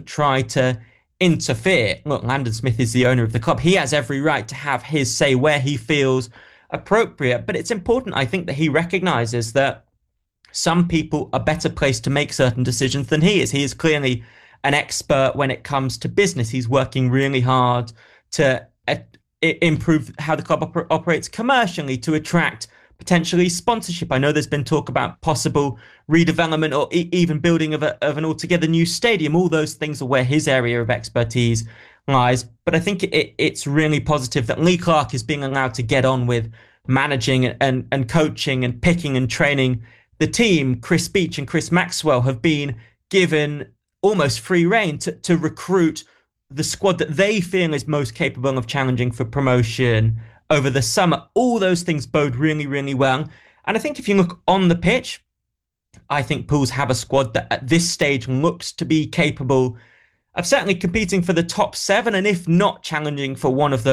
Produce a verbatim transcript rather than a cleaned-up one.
doesn't try to interfere. Look, Landon Smith is the owner of the club. He has every right to have his say where he feels appropriate. But it's important, I think, that he recognises that some people are better placed to make certain decisions than he is. He is clearly an expert when it comes to business. He's working really hard to uh, improve how the club oper- operates commercially, to attract potentially sponsorship. I know there's been talk about possible redevelopment or e- even building of, a, of an altogether new stadium. All those things are where his area of expertise lies. But I think it, it's really positive that Lee Clark is being allowed to get on with managing and, and coaching and picking and training the team. Chris Beech and Chris Maxwell have been given almost free rein to, to recruit the squad that they feel is most capable of challenging for promotion over the summer. All those things bode really, really well. And I think if you look on the pitch, I think Pools have a squad that at this stage looks to be capable of certainly competing for the top seven, and if not challenging for one of those